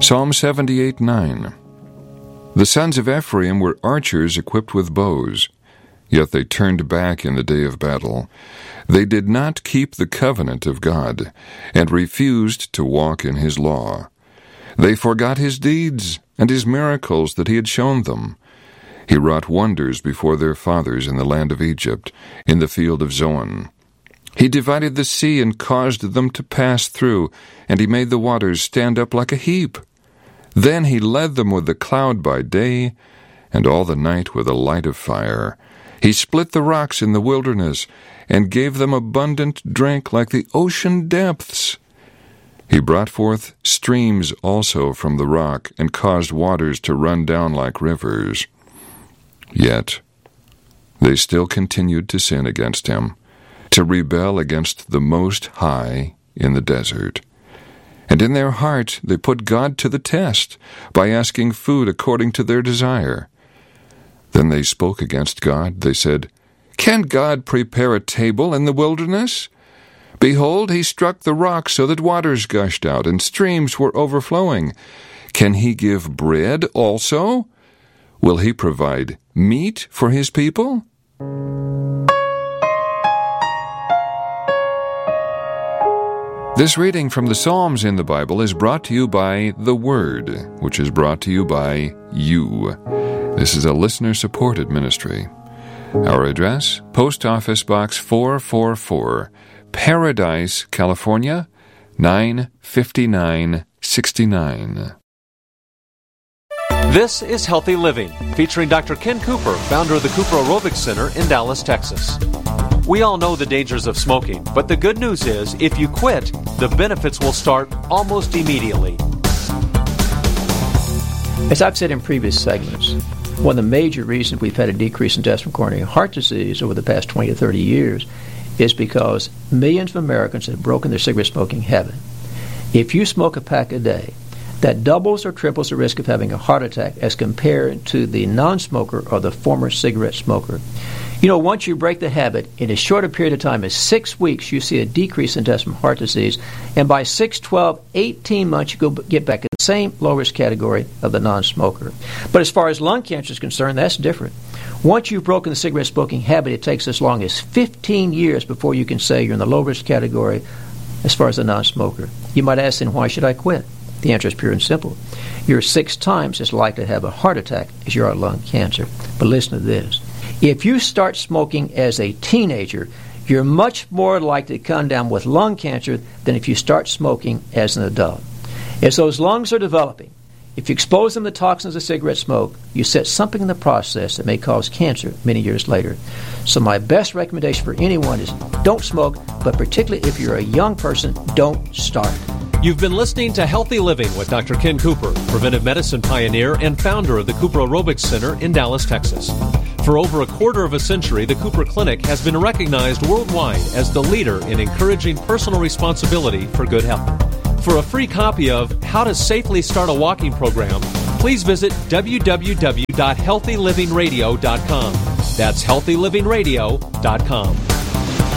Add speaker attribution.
Speaker 1: Psalm 78:9. The sons of Ephraim were archers equipped with bows, yet they turned back in the day of battle. They did not keep the covenant of God, and refused to walk in his law. They forgot his deeds and his miracles that he had shown them. He wrought wonders before their fathers in the land of Egypt, in the field of Zoan. He divided the sea and caused them to pass through, and he made the waters stand up like a heap. Then he led them with the cloud by day, and all the night with a light of fire. He split the rocks in the wilderness, and gave them abundant drink like the ocean depths. He brought forth streams also from the rock, and caused waters to run down like rivers. Yet they still continued to sin against him, to rebel against the Most High in the desert. And in their heart they put God to the test by asking food according to their desire. Then they spoke against God. They said, "Can God prepare a table in the wilderness? Behold, he struck the rock so that waters gushed out, and streams were overflowing. Can he give bread also? Will he provide meat for his people?" This reading from the Psalms in the Bible is brought to you by The Word, which is brought to you by you. This is a listener-supported ministry. Our address, Post Office Box 444, Paradise, California, 95969.
Speaker 2: This is Healthy Living, featuring Dr. Ken Cooper, founder of the Cooper Aerobics Center in Dallas, Texas. We all know the dangers of smoking, but the good news is, if you quit, the benefits will start almost immediately.
Speaker 3: As I've said in previous segments, one of the major reasons we've had a decrease in deaths from coronary heart disease over the past 20 to 30 years is because millions of Americans have broken their cigarette smoking habit. If you smoke a pack a day, that doubles or triples the risk of having a heart attack as compared to the non-smoker or the former cigarette smoker. You know, once you break the habit, in as short a period of time as 6 weeks, you see a decrease in deaths from heart disease. And by 6, 12, 18 months, you get back in the same low-risk category of the non-smoker. But as far as lung cancer is concerned, that's different. Once you've broken the cigarette smoking habit, it takes as long as 15 years before you can say you're in the low-risk category as far as the non-smoker. You might ask, then, why should I quit? The answer is pure and simple. You're 6 times as likely to have a heart attack as you are lung cancer. But listen to this. If you start smoking as a teenager, you're much more likely to come down with lung cancer than if you start smoking as an adult. As those lungs are developing, if you expose them to toxins of cigarette smoke, you set something in the process that may cause cancer many years later. So my best recommendation for anyone is don't smoke, but particularly if you're a young person, don't start.
Speaker 2: You've been listening to Healthy Living with Dr. Ken Cooper, preventive medicine pioneer and founder of the Cooper Aerobics Center in Dallas, Texas. For over a quarter of a century, the Cooper Clinic has been recognized worldwide as the leader in encouraging personal responsibility for good health. For a free copy of How to Safely Start a Walking Program, please visit www.healthylivingradio.com. That's healthylivingradio.com.